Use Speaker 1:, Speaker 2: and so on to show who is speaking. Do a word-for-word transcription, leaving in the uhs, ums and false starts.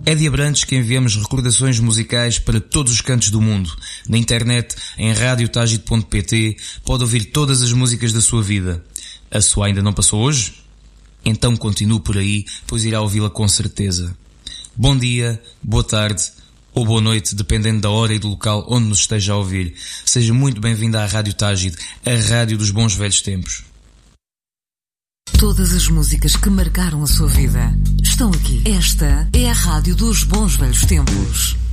Speaker 1: É de Abrantes que enviamos recordações musicais para todos os cantos do mundo. Na internet, em rádio tágide ponto pt, pode ouvir todas as músicas da sua vida. A sua ainda não passou hoje? Então continue por aí, pois irá ouvi-la com certeza. Bom dia, boa tarde ou boa noite, dependendo da hora e do local onde nos esteja a ouvir. Seja muito bem-vindo à Rádio Tágide, a rádio dos bons velhos tempos.
Speaker 2: Todas as músicas que marcaram a sua vida estão aqui. Esta é a rádio dos bons velhos tempos.